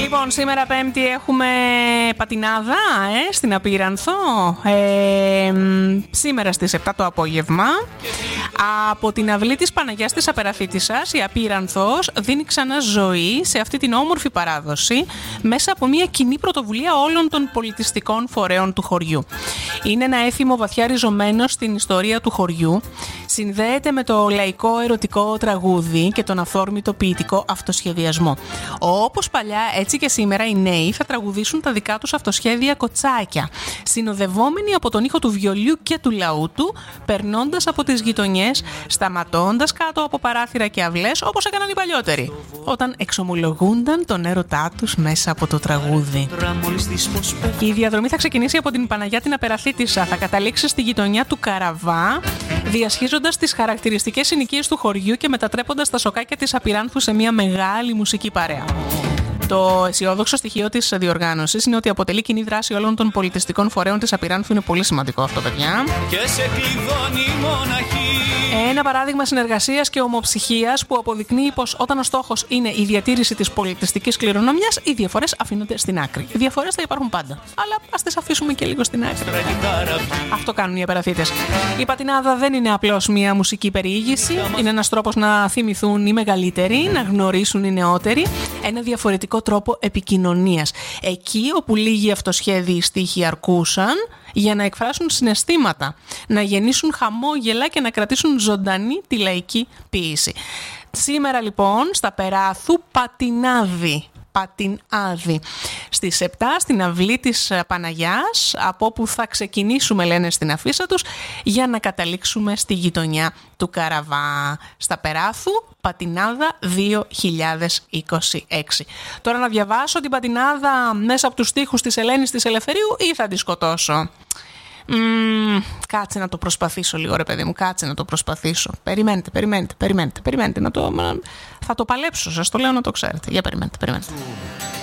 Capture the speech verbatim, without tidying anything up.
Λοιπόν, σήμερα Πέμπτη έχουμε πατινάδα ε, στην Απίρανθο. Ε, σήμερα στις επτά το απόγευμα. Από την αυλή της Παναγιάς της Απεραθήτισσας, η Απίρανθος δίνει ξανά ζωή σε αυτή την όμορφη παράδοση μέσα από μια κοινή πρωτοβουλία όλων των πολιτιστικών φορέων του χωριού. Είναι ένα έθιμο βαθιά ριζωμένο στην ιστορία του χωριού. Συνδέεται με το λαϊκό ερωτικό τραγούδι και τον αυθόρμητο ποιητικό αυτοσχεδιασμό. Όπως παλιά, έτσι και σήμερα οι νέοι θα τραγουδήσουν τα δικά τους αυτοσχέδια κοτσάκια, συνοδευόμενοι από τον ήχο του βιολιού και του λαούτου, περνώντας από τις γειτονιές, σταματώντας κάτω από παράθυρα και αυλές, όπως έκαναν οι παλιότεροι, όταν εξομολογούνταν τον έρωτά τους μέσα από το τραγούδι. Η διαδρομή θα ξεκινήσει από την Παναγιά την Απεραθήτισσα, θα καταλήξει στη γειτονιά του Καραβά, διασχίζοντας τις χαρακτηριστικές συνοικίες του χωριού και μετατρέποντας τα σοκάκια της Απειράνθου σε μια μεγάλη μουσική παρέα. Το αισιόδοξο στοιχείο της διοργάνωσης είναι ότι αποτελεί κοινή δράση όλων των πολιτιστικών φορέων της Απειράνθου. Είναι πολύ σημαντικό αυτό, παιδιά. Και σε κλειδώνει μοναχή. Ένα παράδειγμα συνεργασίας και ομοψυχίας που αποδεικνύει πως όταν ο στόχος είναι η διατήρηση της πολιτιστικής κληρονομιάς, οι διαφορές αφήνονται στην άκρη. Οι διαφορές θα υπάρχουν πάντα, αλλά ας τις αφήσουμε και λίγο στην άκρη. Αυτό κάνουν οι Απεραθήτες. Η πατινάδα δεν είναι απλώς μια μουσική περιήγηση, είναι ένας τρόπος να θυμηθούν οι μεγαλύτεροι, να γνωρίσουν οι νεότεροι, ένα διαφορετικό τρόπο επικοινωνίας. Εκεί όπου λίγοι αυτοσχέδιοι στίχοι αρκούσαν για να εκφράσουν συναισθήματα, να γεννήσουν χαμόγελα και να κρατήσουν ζωντανή τη λαϊκή ποίηση. Σήμερα λοιπόν στα Περάθου πατινάδι. Πατινάδι. Στις επτά στην αυλή της Παναγιάς, από όπου θα ξεκινήσουμε, λένε στην αφίσα τους, για να καταλήξουμε στη γειτονιά του Καραβά. Στα Περάθου, πατινάδα δύο χιλιάδες είκοσι έξι. Τώρα να διαβάσω την πατινάδα μέσα από τους στίχους της Ελένης της Ελευθερίου ή θα τη σκοτώσω? Mm, κάτσε να το προσπαθήσω λίγο, ρε παιδί μου, κάτσε να το προσπαθήσω. Περιμένετε, περιμένετε, περιμένετε, περιμένετε να το... Θα το παλέψω, σας το λέω να το ξέρετε. Για περιμένετε, περιμένετε.